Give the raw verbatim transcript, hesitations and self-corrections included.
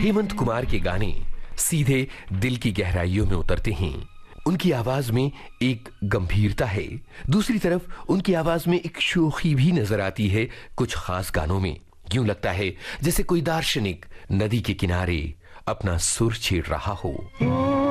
हेमंत कुमार के गाने सीधे दिल की गहराइयों में उतरते हैं। उनकी आवाज में एक गंभीरता है, दूसरी तरफ उनकी आवाज में एक शोखी भी नजर आती है। कुछ खास गानों में यूं लगता है जैसे कोई दार्शनिक नदी के किनारे अपना सुर छेड़ रहा हो।